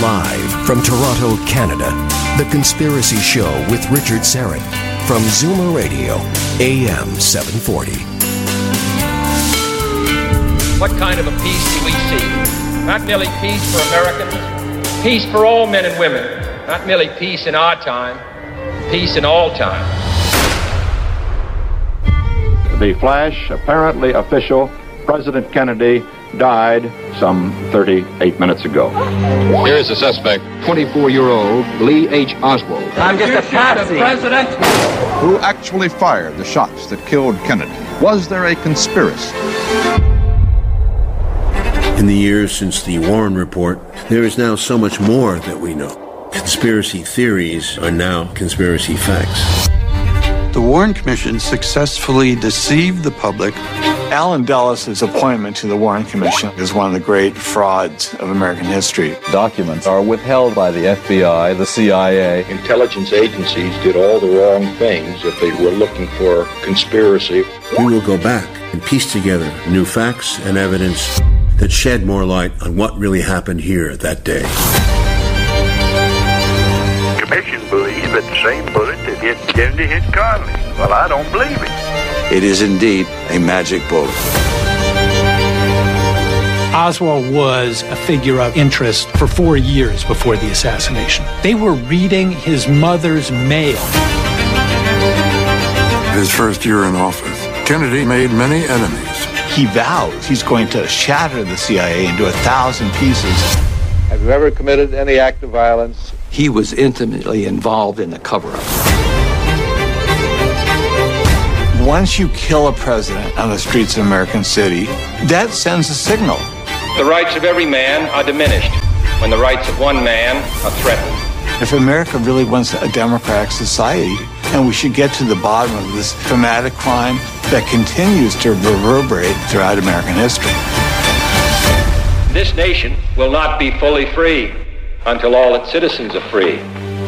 Live from Toronto, Canada, The Conspiracy Show with Richard Syrett from Zoomer Radio, AM 740. What kind of a peace do we see? Not merely peace for Americans, peace for all men and women. Not merely peace in our time, peace in all time. The flash, apparently official, President Kennedy died some 38 minutes ago. Here is the suspect, 24-year-old Lee H. Oswald. I'm just a patsy. President. Who actually fired the shots that killed Kennedy? Was there a conspiracy? In the years since the Warren Report, there is now so much more that we know. Conspiracy theories are now conspiracy facts. The Warren Commission successfully deceived the public. Allen Dulles' appointment to the Warren Commission is one of the great frauds of American history. Documents are withheld by the FBI, the CIA. Intelligence agencies did all the wrong things if they were looking for conspiracy. We will go back and piece together new facts and evidence that shed more light on what really happened here that day. The Commission believes that the same bullet that hit Kennedy hit Connally. Well, I don't believe it. It is indeed a magic bullet. Oswald was a figure of interest for 4 years before the assassination. They were reading his mother's mail. His first year in office, Kennedy made many enemies. He vows he's going to shatter the CIA into 1,000 pieces. Have you ever committed any act of violence? He was intimately involved in the cover-up. Once you kill a president on the streets of American City, that sends a signal. The rights of every man are diminished when the rights of one man are threatened. If America really wants a democratic society, and we should get to the bottom of this traumatic crime that continues to reverberate throughout American history. This nation will not be fully free until all its citizens are free.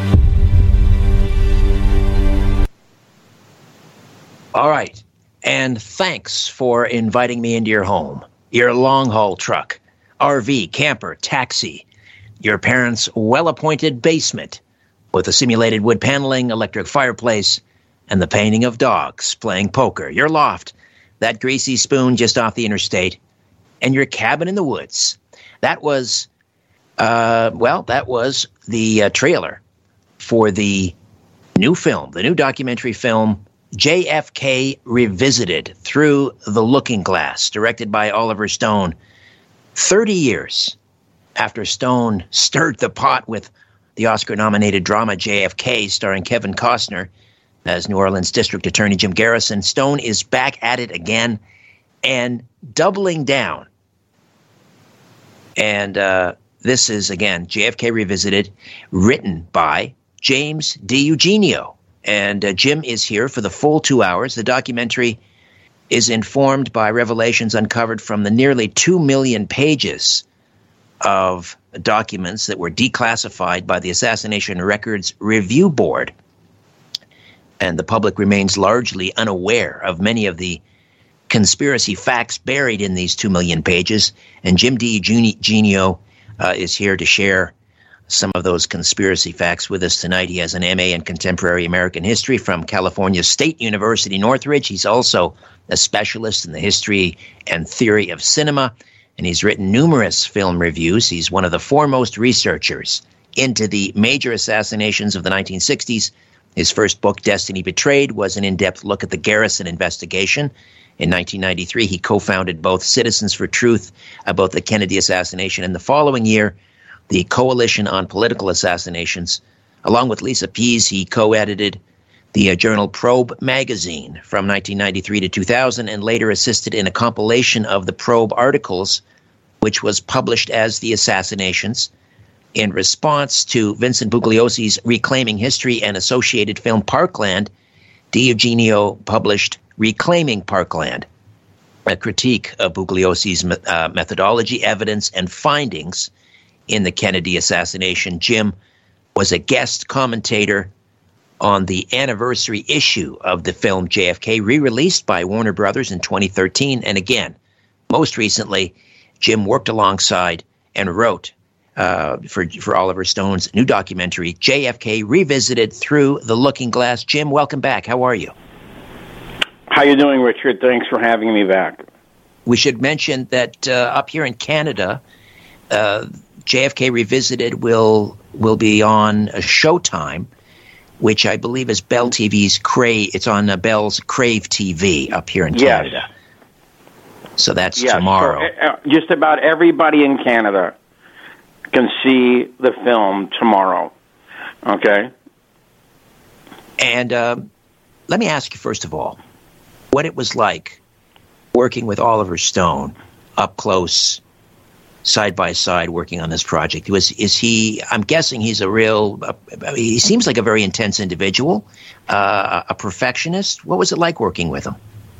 All right, and thanks for inviting me into your home, your long-haul truck, RV, camper, taxi, your parents' well-appointed basement with a simulated wood paneling, electric fireplace, and the painting of dogs playing poker, your loft, that greasy spoon just off the interstate, and your cabin in the woods. That was, the trailer for the new film, the new documentary film, JFK Revisited Through the Looking Glass, directed by Oliver Stone. 30 years after Stone stirred the pot with the Oscar-nominated drama JFK, starring Kevin Costner as New Orleans District Attorney Jim Garrison, Stone is back at it again and doubling down. And this is, again, JFK Revisited, written by James DiEugenio. And Jim is here for the full 2 hours. The documentary is informed by revelations uncovered from the nearly 2 million pages of documents that were declassified by the Assassination Records Review Board. And the public remains largely unaware of many of the conspiracy facts buried in these 2 million pages. And Jim DiEugenio is here to share some of those conspiracy facts with us tonight. He has an MA in Contemporary American History from California State University, Northridge. He's also a specialist in the history and theory of cinema, and he's written numerous film reviews. He's one of the foremost researchers into the major assassinations of the 1960s. His first book, Destiny Betrayed, was an in-depth look at the Garrison investigation. In 1993, he co-founded both Citizens for Truth about the Kennedy assassination, and the following year, the Coalition on Political Assassinations. Along with Lisa Pease, he co-edited the journal Probe magazine from 1993 to 2000, and later assisted in a compilation of the Probe articles, which was published as The Assassinations. In response to Vincent Bugliosi's Reclaiming History and associated film Parkland, DiEugenio published Reclaiming Parkland, a critique of Bugliosi's methodology, evidence, and findings in the Kennedy assassination. Jim was a guest commentator on the anniversary issue of the film JFK, re-released by Warner Brothers in 2013. And again, most recently, Jim worked alongside and wrote for Oliver Stone's new documentary, JFK Revisited Through the Looking Glass. Jim, welcome back. How are you? How you doing, Richard? Thanks for having me back. We should mention that up here in Canada, JFK Revisited will be on Showtime, which I believe is Bell TV's Crave. It's on Bell's Crave TV up here in Canada. So that's tomorrow. So, just about everybody in Canada can see the film tomorrow. Okay? And let me ask you, first of all, what it was like working with Oliver Stone up close, side by side, working on this project. I'm guessing he's he seems like a very intense individual, a perfectionist. What was it like working with him?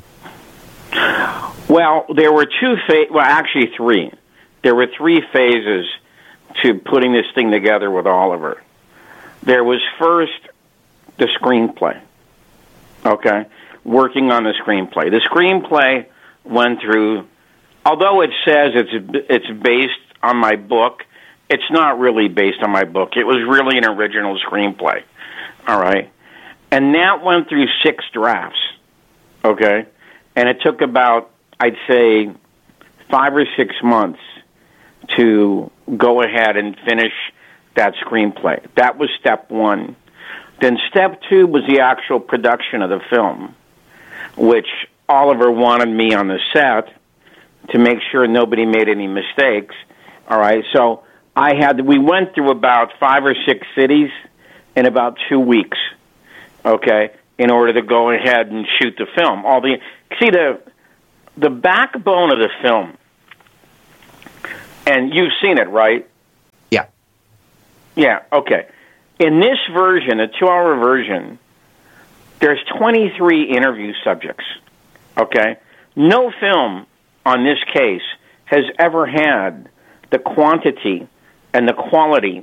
Well, there were actually three. There were three phases to putting this thing together with Oliver. There was first the screenplay, okay? Working on the screenplay. The screenplay went through, although it says it's based on my book, it's not really based on my book. It was really an original screenplay, all right? And that went through 6 drafts, okay? And it took about, I'd say, 5 or 6 months to go ahead and finish that screenplay. That was step 1. Then step 2 was the actual production of the film, which Oliver wanted me on the set to make sure nobody made any mistakes. All right, so we went through about 5 or 6 cities in about 2 weeks, okay, in order to go ahead and shoot the film. The backbone of the film, and you've seen it, right? Yeah. Yeah, okay. In this version, the 2-hour version, there's 23 interview subjects, okay? No film on this case has ever had the quantity and the quality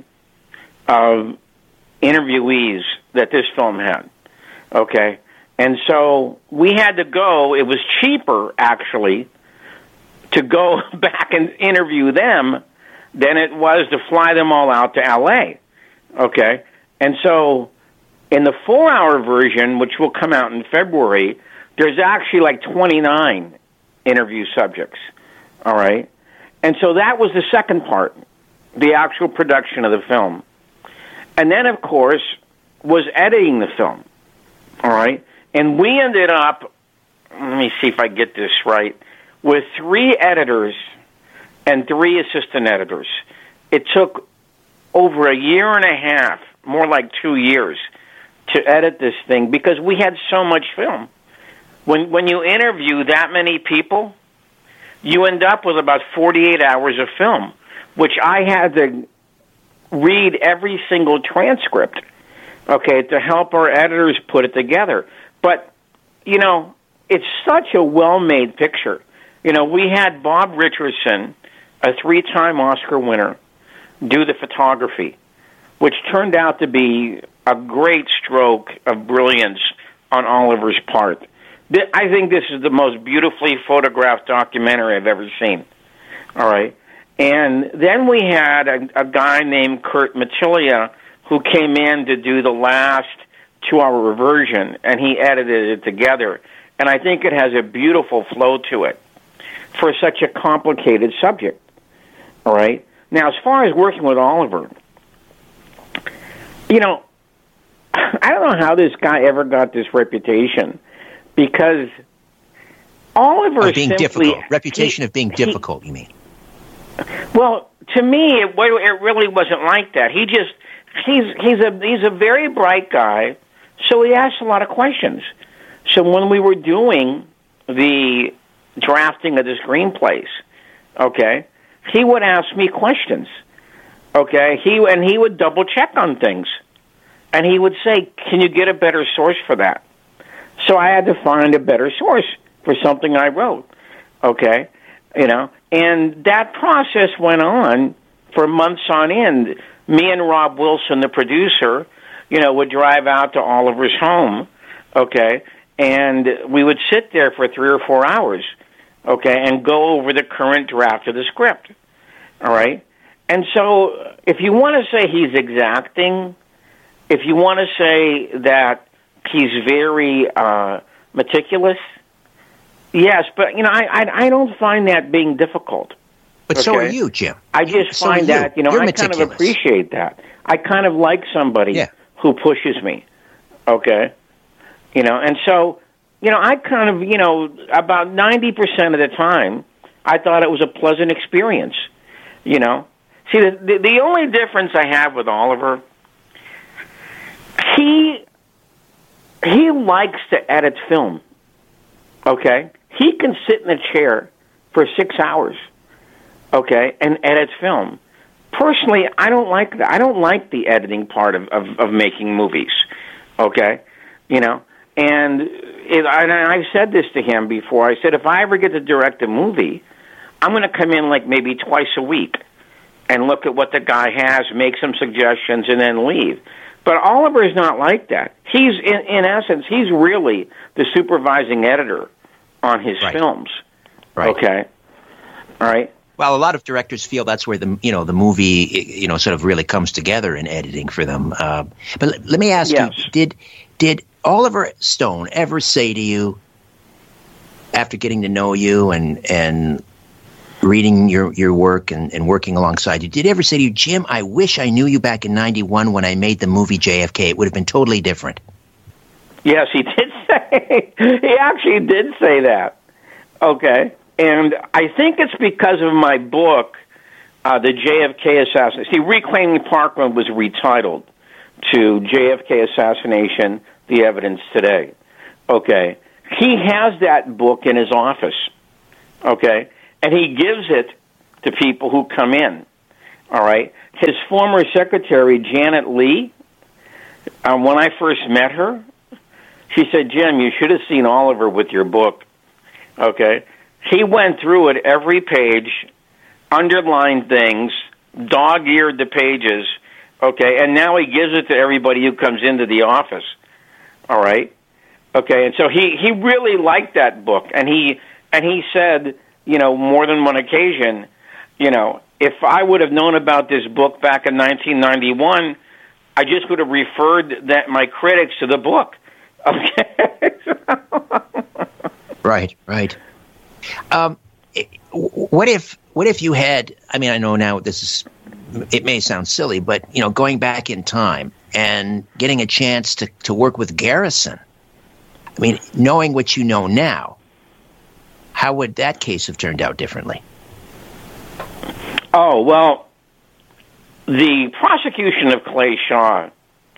of interviewees that this film had, okay? And so we had to go, it was cheaper, actually, to go back and interview them than it was to fly them all out to L.A., okay? And so in the 4-hour version, which will come out in February, there's actually like 29 interview subjects, all right? And so that was the second part, the actual production of the film. And then, of course, was editing the film, all right? And we ended up, let me see if I get this right, with 3 editors and 3 assistant editors. It took over a year and a half, more like 2 years, to edit this thing because we had so much film. When you interview that many people, you end up with about 48 hours of film, which I had to read every single transcript, okay, to help our editors put it together. But, you know, it's such a well-made picture. You know, we had Bob Richardson, a 3-time Oscar winner, do the photography, which turned out to be a great stroke of brilliance on Oliver's part. I think this is the most beautifully photographed documentary I've ever seen. All right. And then we had a guy named Kurt Matillia who came in to do the last 2-hour version, and he edited it together. And I think it has a beautiful flow to it for such a complicated subject. All right. Now, as far as working with Oliver, you know, I don't know how this guy ever got this reputation, because Oliver being difficult. Reputation of being difficult, you mean? Well, to me, it really wasn't like that. He's a very bright guy, so he asked a lot of questions. So when we were doing the drafting of the screenplays, okay, he would ask me questions, okay? He would double check on things, and he would say, "Can you get a better source for that?" So I had to find a better source for something I wrote, okay? You know, and that process went on for months on end. Me and Rob Wilson, the producer, you know, would drive out to Oliver's home, okay, and we would sit there for 3 or 4 hours, okay, and go over the current draft of the script, all right? And so if you want to say he's exacting, if you want to say that he's very meticulous, yes, but, I don't find that being difficult. But so are you, Jim. I just find that, You're I meticulous. kind of appreciate that. I kind of like somebody who pushes me, okay? And so, I kind of, about 90% of the time, I thought it was a pleasant experience, See, the only difference I have with Oliver, he likes to edit film, okay? He can sit in a chair for 6 hours, okay, and edit film. Personally, I don't like that. I don't like the editing part of making movies, okay? And I've said this to him before. I said, if I ever get to direct a movie, I'm going to come in like maybe twice a week and look at what the guy has, make some suggestions, and then leave. But Oliver is not like that. He's, in essence, he's really the supervising editor on his films. Right. Okay? All right? Well, a lot of directors feel that's where the movie sort of really comes together in editing for them. But let me ask you: Did Oliver Stone ever say to you, after getting to know you and reading your work and working alongside you, did he ever say to you, Jim, I wish I knew you back in '91 when I made the movie JFK? It would have been totally different. Yes, he did say. He actually did say that. Okay. And I think it's because of my book, the JFK Assassination. See, Reclaiming Parkland was retitled to JFK Assassination, The Evidence Today. Okay. He has that book in his office. Okay. And he gives it to people who come in. All right. His former secretary, Janet Lee, when I first met her, she said, Jim, you should have seen Oliver with your book. Okay. He went through it every page, underlined things, dog-eared the pages, okay, and now he gives it to everybody who comes into the office, all right? Okay, and so he really liked that book, and he said, more than one occasion, if I would have known about this book back in 1991, I just would have referred my critics to the book, okay? Right. What if you had, I mean, I know now it may sound silly, but, going back in time and getting a chance to work with Garrison, I mean, knowing what you know now, how would that case have turned out differently? Oh, well, the prosecution of Clay Shaw,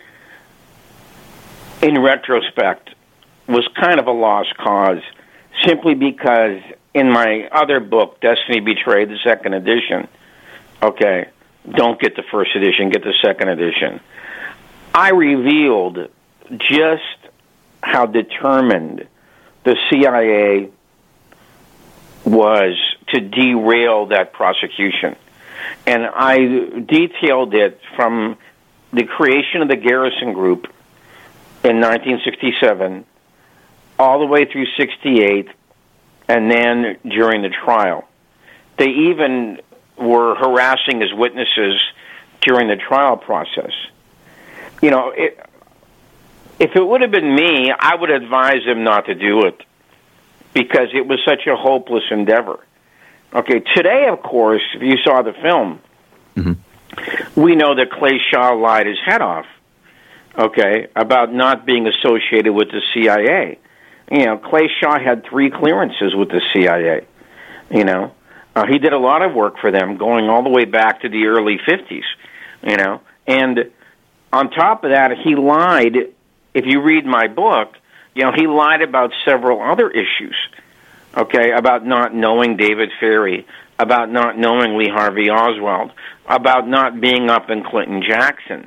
in retrospect, was kind of a lost cause, simply because in my other book, Destiny Betrayed, the second edition, okay, don't get the first edition, get the second edition, I revealed just how determined the CIA was to derail that prosecution. And I detailed it from the creation of the Garrison Group in 1967 all the way through 68, and then during the trial. They even were harassing his witnesses during the trial process. If it would have been me, I would advise him not to do it, because it was such a hopeless endeavor. Okay, today, of course, if you saw the film, we know that Clay Shaw lied his head off, okay, about not being associated with the CIA. Clay Shaw had 3 clearances with the CIA. He did a lot of work for them, going all the way back to the early 50s. And on top of that, he lied. If you read my book, he lied about several other issues. Okay, about not knowing David Ferrie, about not knowing Lee Harvey Oswald, about not being up in Clinton Jackson.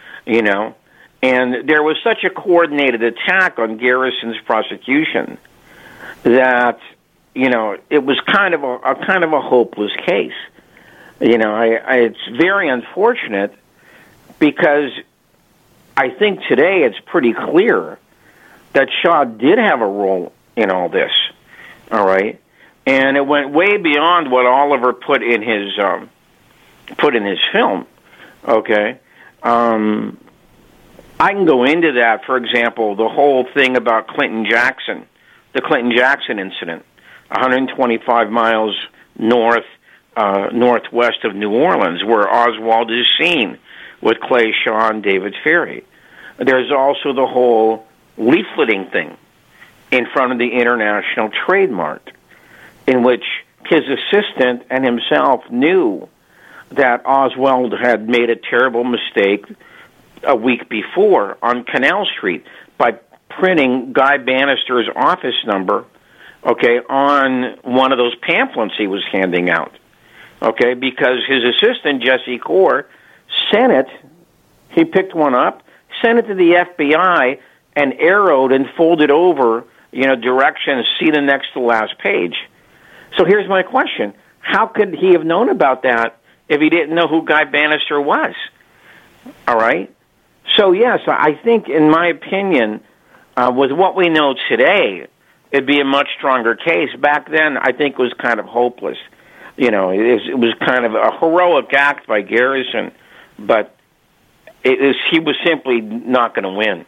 And there was such a coordinated attack on Garrison's prosecution that, it was kind of a hopeless case. It's very unfortunate, because I think today it's pretty clear that Shaw did have a role in all this. All right, and it went way beyond what Oliver put in his put in his film. Okay, I can go into that. For example, the whole thing about Clinton Jackson, the Clinton Jackson incident, 125 miles northwest of New Orleans, where Oswald is seen with Clay Shaw and David Ferrie. There's also the whole leafleting thing in front of the International Trade Mart, in which his assistant and himself knew that Oswald had made a terrible mistake a week before on Canal Street by printing Guy Bannister's office number, okay, on one of those pamphlets he was handing out, okay, because his assistant, Jesse Core, sent it, he picked one up, sent it to the FBI, and arrowed and folded over, directions, see the next to last page. So here's my question. How could he have known about that if he didn't know who Guy Bannister was? All right? So, yes, I think, in my opinion, with what we know today, it'd be a much stronger case. Back then, I think it was kind of hopeless. It was kind of a heroic act by Garrison, but he was simply not going to win.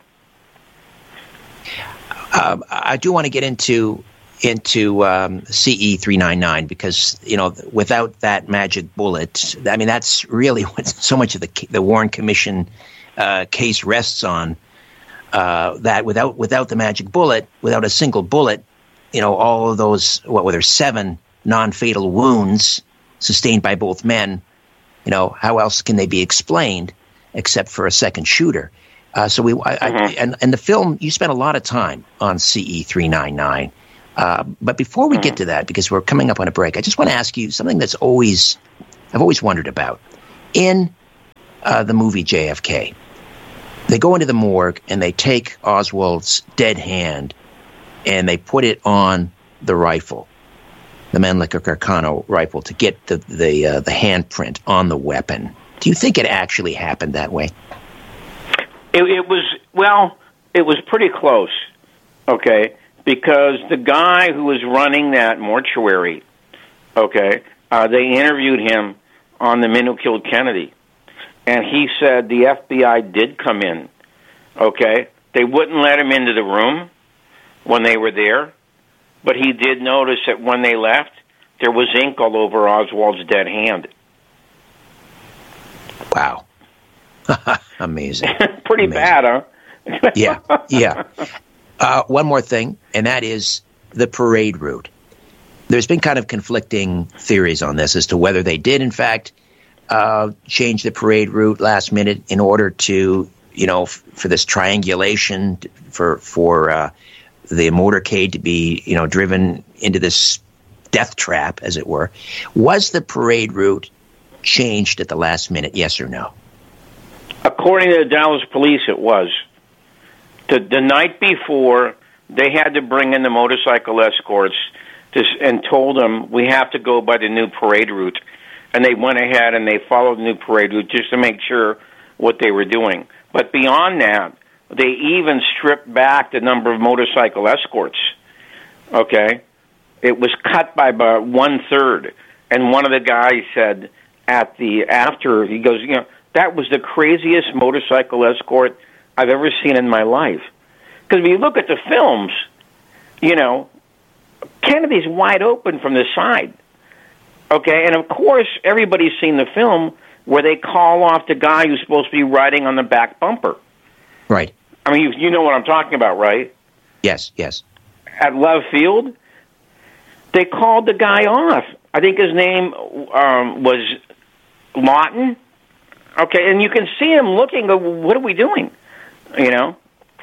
I do want to get into CE 399 because without that magic bullet, I mean that's really what so much of the Warren Commission case rests on. That without the magic bullet, without a single bullet, all of those were there 7 non-fatal wounds sustained by both men. How else can they be explained except for a second shooter? So and the film, you spent a lot of time on CE 399. But before we get to that, because we're coming up on a break, I just want to ask you something I've always wondered about. In the movie JFK, they go into the morgue and they take Oswald's dead hand and they put it on the rifle, the Mannlicher Carcano rifle, to get the handprint on the weapon. Do you think it actually happened that way? It was pretty close, okay, because the guy who was running that mortuary, okay, they interviewed him on The Men Who Killed Kennedy, and he said the FBI did come in, okay. They wouldn't let him into the room when they were there, but he did notice that when they left, there was ink all over Oswald's dead hand. Wow. Amazing. Pretty bad, huh? Yeah. One more thing, and that is the parade route. There's been kind of conflicting theories on this as to whether they did, in fact, change the parade route last minute in order to, for this triangulation, for the motorcade to be, driven into this death trap, as it were. Was the parade route changed at the last minute, yes or no? According to the Dallas police, it was. The night before, they had to bring in the motorcycle escorts and told them, we have to go by the new parade route. And they went ahead and they followed the new parade route just to make sure what they were doing. But beyond that, they even stripped back the number of motorcycle escorts. Okay? It was cut by about 1/3. And one of the guys said after, he goes, that was the craziest motorcycle escort I've ever seen in my life. Because if you look at the films, Kennedy's wide open from the side. Okay, and of course, everybody's seen the film where they call off the guy who's supposed to be riding on the back bumper. Right. I mean, you know what I'm talking about, right? Yes. At Love Field, they called the guy off. I think his name was Lawton. Okay, and you can see him looking, what are we doing? And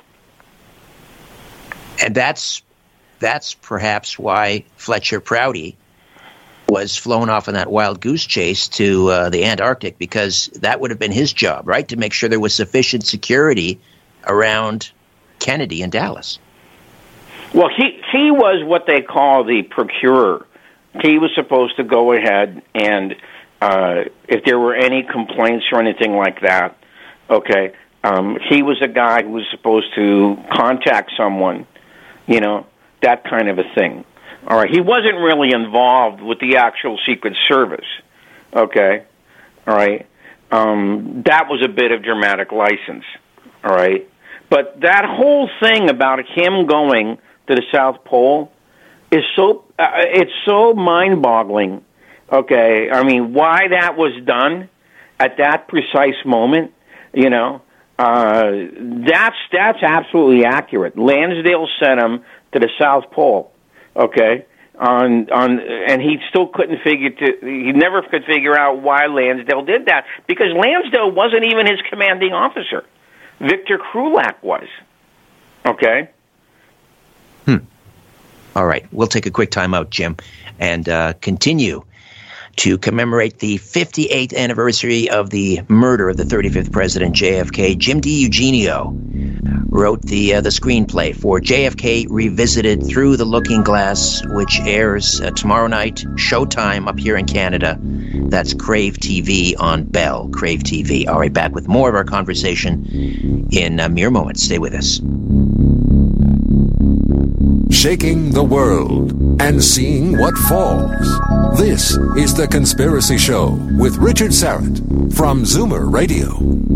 that's perhaps why Fletcher Prouty was flown off on that wild goose chase to the Antarctic, because that would have been his job, right, to make sure there was sufficient security around Kennedy and Dallas. Well, he was what they call the procurer. He was supposed to go ahead and if there were any complaints or anything like that, okay, he was a guy who was supposed to contact someone, that kind of a thing. All right, he wasn't really involved with the actual Secret Service, okay? All right, that was a bit of dramatic license. All right, but that whole thing about him going to the South Pole is it's so mind-boggling. Okay, I mean, why that was done at that precise moment, that's absolutely accurate. Lansdale sent him to the South Pole. Okay, and he still he never could figure out why Lansdale did that, because Lansdale wasn't even his commanding officer. Victor Krulak was. Okay. All right, we'll take a quick time out, Jim, and continue to commemorate the 58th anniversary of the murder of the 35th President JFK. Jim DiEugenio wrote the screenplay for JFK Revisited Through the Looking Glass, which airs tomorrow night, Showtime up here in Canada. That's Crave TV on Bell, Crave TV. All right, back with more of our conversation in mere moments. Stay with us. Shaking the world and seeing what falls. This is The Conspiracy Show with Richard Syrett from Zoomer Radio.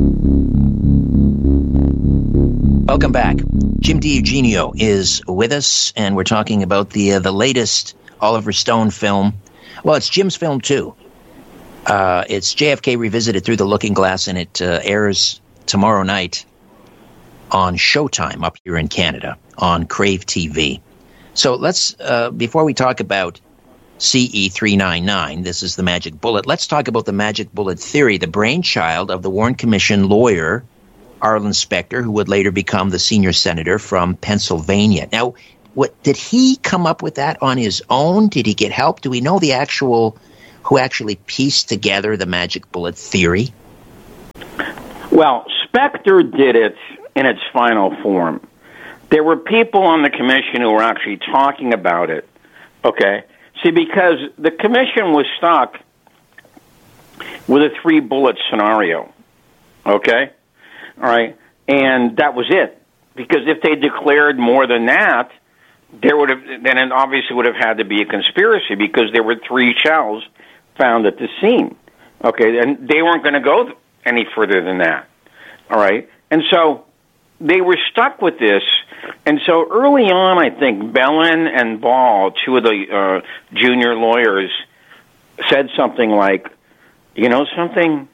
Welcome back. Jim DiEugenio is with us, and we're talking about the latest Oliver Stone film. Well, it's Jim's film, too. It's JFK Revisited Through the Looking Glass, and it airs tomorrow night on Showtime up here in Canada on Crave TV. So let's, before we talk about CE-399, this is the magic bullet, let's talk about the magic bullet theory, the brainchild of the Warren Commission lawyer, Arlen Specter, who would later become the senior senator from Pennsylvania. Now, did he come up with that on his own? Did he get help? Do we know who actually pieced together the magic bullet theory? Well, Specter did it in its final form. There were people on the commission who were actually talking about it, okay? See, because the commission was stuck with a 3-bullet scenario, okay? All right? And that was it. Because if they declared more than that, then it obviously would have had to be a conspiracy, because there were 3 shells found at the scene, okay? And they weren't going to go any further than that, all right? And so they were stuck with this. And so early on, I think Bellin and Ball, 2 of the junior lawyers, said something like, something,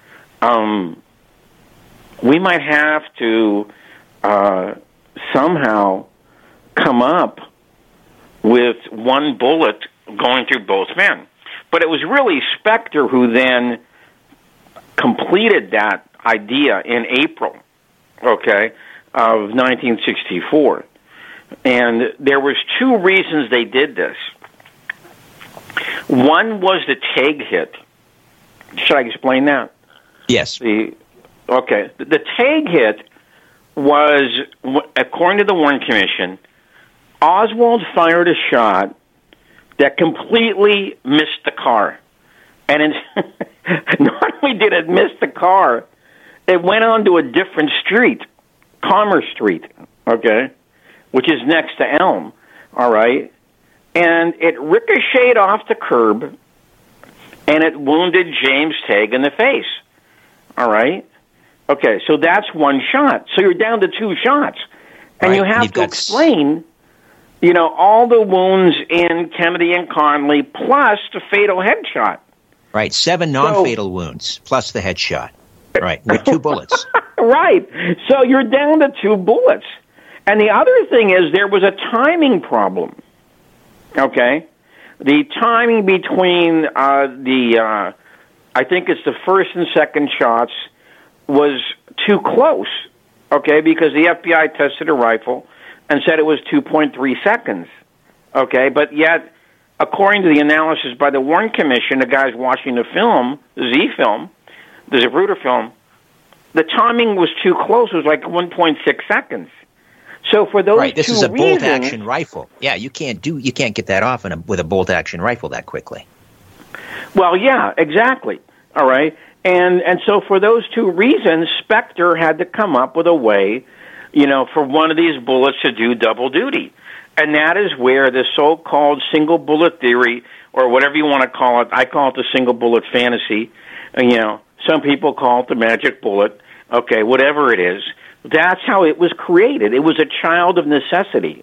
we might have to somehow come up with 1 bullet going through both men. But it was really Specter who then completed that idea in April, okay, of 1964. And there was 2 reasons they did this. One was the Tague hit. Should I explain that? Yes. The Tague hit was, according to the Warren Commission, Oswald fired a shot that completely missed the car. And not only did it miss the car, it went onto a different street, Commerce Street, okay, which is next to Elm, all right? And it ricocheted off the curb, and it wounded James Tague in the face, all right? Okay, so that's 1 shot. So you're down to 2 shots. And you have to explain, all the wounds in Kennedy and Connally plus the fatal headshot. Right, 7 non-fatal wounds plus the headshot. Right, with 2 bullets. Right. So you're down to 2 bullets. And the other thing is there was a timing problem. Okay? The timing between I think it's the first and second shots was too close. Okay? Because the FBI tested a rifle and said it was 2.3 seconds. Okay? But yet, according to the analysis by the Warren Commission, the guys watching the film, the Z film, the Zapruder film, the timing was too close. It was like 1.6 seconds. So for those right, this two is a reasons, bolt-action rifle. Yeah, you can't get that off with a bolt-action rifle that quickly. Well, yeah, exactly. All right, and so for those 2 reasons, Specter had to come up with a way, for one of these bullets to do double duty, and that is where the so-called single bullet theory, or whatever you want to call it, I call it the single bullet fantasy, Some people call it the magic bullet. Okay, whatever it is. That's how it was created. It was a child of necessity.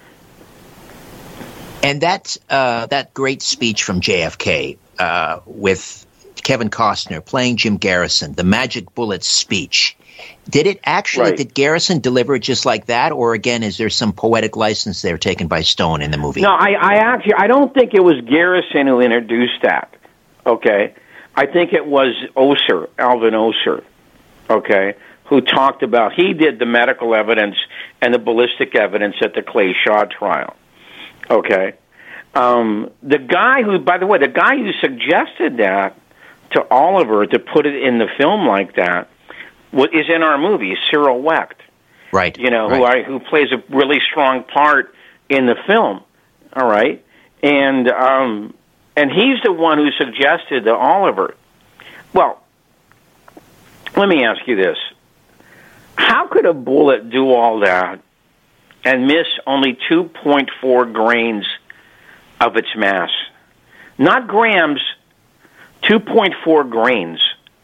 And that great speech from JFK with Kevin Costner playing Jim Garrison, the magic bullet speech, did Garrison deliver it just like that, or again, is there some poetic license there taken by Stone in the movie? No, I don't think it was Garrison who introduced that. Okay, I think it was Alvin Oser. Okay, who talked about, he did the medical evidence and the ballistic evidence at the Clay Shaw trial. Okay, the guy who suggested that to Oliver to put it in the film like that is in our movie, Cyril Wecht. Right. Who plays a really strong part in the film. All right, and he's the one who suggested to Oliver. Well, let me ask you this: how could a bullet do all that and miss only 2.4 grains of its mass? Not grams, 2.4 grains,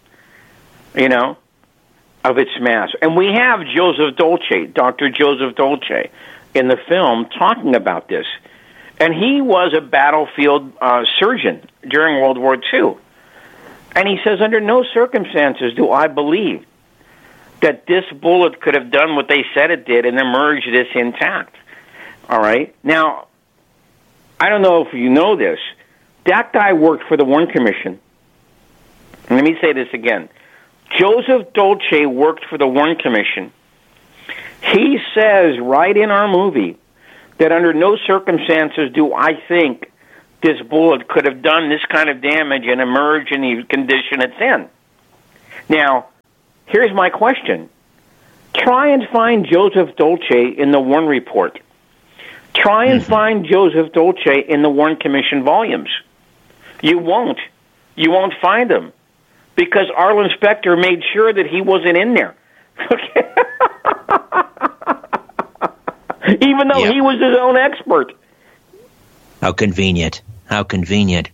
of its mass. And we have Dr. Joseph Dolce, in the film talking about this. And he was a battlefield surgeon during World War II. And he says, under no circumstances do I believe that this bullet could have done what they said it did and emerged this intact. All right? Now, I don't know if you know this. That guy worked for the Warren Commission. And let me say this again. Joseph Dolce worked for the Warren Commission. He says right in our movie that under no circumstances do I think this bullet could have done this kind of damage and emerged in the condition it's in. Now, here's my question. Try and find Joseph Dolce in the Warren Report. Try and find Joseph Dolce in the Warren Commission volumes. You won't. You won't find him because Arlen Specter made sure that he wasn't in there. Okay? Even though he was his own expert. How convenient. How convenient.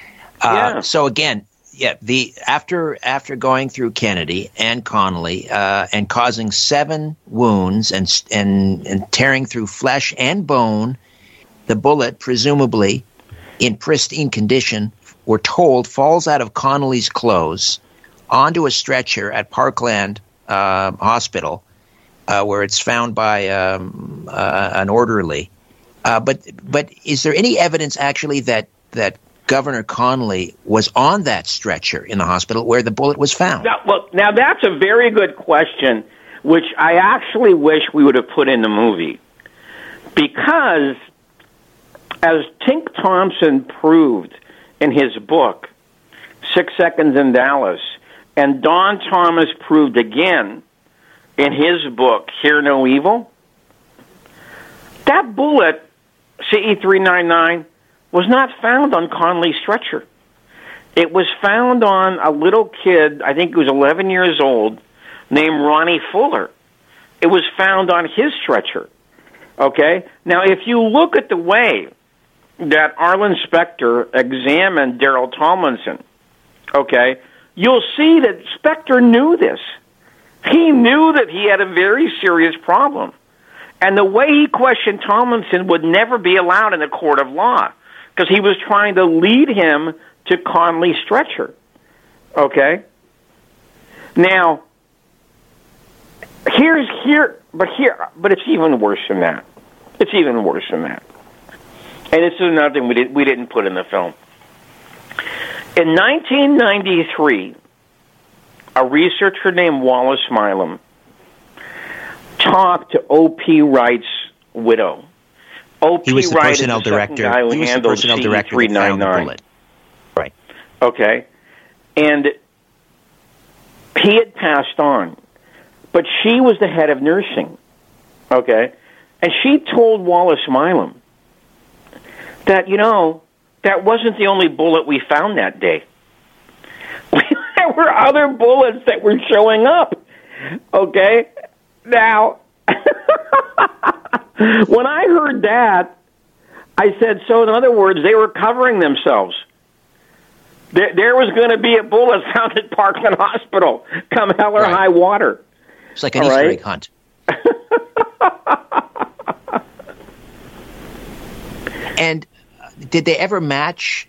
So again, after going through Kennedy and Connally and causing 7 wounds and tearing through flesh and bone, the bullet, presumably in pristine condition, we're told falls out of Connally's clothes onto a stretcher at Parkland Hospital, where it's found by an orderly. But is there any evidence actually that Governor Connally was on that stretcher in the hospital where the bullet was found? Now that's a very good question, which I actually wish we would have put in the movie. Because, as Tink Thompson proved in his book, 6 Seconds in Dallas, and Don Thomas proved again in his book, Hear No Evil, that bullet, CE-399, was not found on Connally's stretcher. It was found on a little kid, I think he was 11 years old, named Ronnie Fuller. It was found on his stretcher. Okay? Now, if you look at the way that Arlen Specter examined Daryl Tomlinson, okay, you'll see that Specter knew this. He knew that he had a very serious problem. And the way he questioned Tomlinson would never be allowed in a court of law because he was trying to lead him to Connally's stretcher. Okay? Now, but it's even worse than that. It's even worse than that. And this is another thing we didn't put in the film. In 1993, a researcher named Wallace Milam talked to O.P. Wright's widow. O.P. He was the Wright personnel director. He was the personnel director that found the bullet. Right. Okay. And he had passed on. But she was the head of nursing. Okay. And she told Wallace Milam that, that wasn't the only bullet we found that day. There were other bullets that were showing up. Okay? Now, when I heard that, I said, so in other words, they were covering themselves. There was going to be a bullet found at Parkland Hospital, come hell or high water. It's like an Easter egg hunt. And did they ever match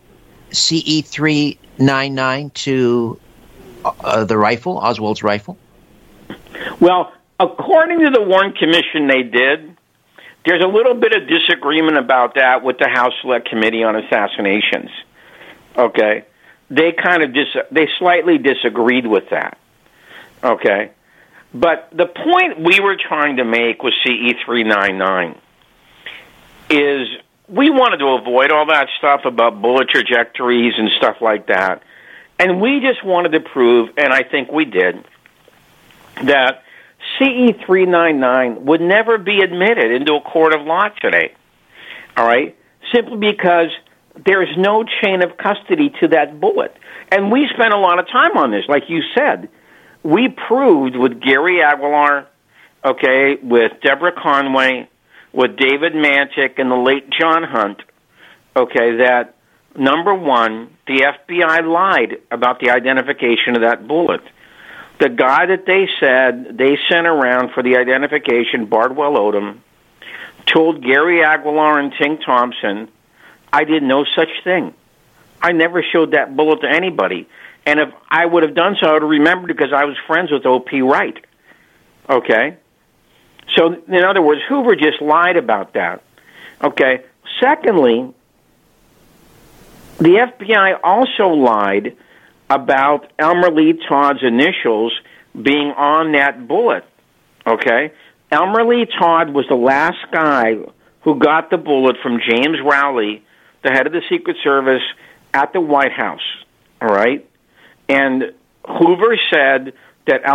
CE-399 to the rifle, Oswald's rifle? Well, according to the Warren Commission, they did. There's a little bit of disagreement about that with the House Select Committee on Assassinations. Okay, they kind of they slightly disagreed with that. Okay, but the point we were trying to make with CE-399 is we wanted to avoid all that stuff about bullet trajectories and stuff like that, and we just wanted to prove, and I think we did, that CE-399 would never be admitted into a court of law today, all right, simply because there is no chain of custody to that bullet. And we spent a lot of time on this. Like you said, we proved with Gary Aguilar, okay, with Deborah Conway, with David Mantic and the late John Hunt, okay, that, number one, the FBI lied about the identification of that bullet. The guy that they said they sent around for the identification, Bardwell Odom, told Gary Aguilar and Tink Thompson, I did no such thing. I never showed that bullet to anybody. And if I would have done so, I would have remembered because I was friends with O.P. Wright. Okay? So, in other words, Hoover just lied about that. Okay? Secondly, the FBI also lied about Elmer Lee Todd's initials being on that bullet, okay? Elmer Lee Todd was the last guy who got the bullet from James Rowley, the head of the Secret Service, at the White House, all right? And Hoover said that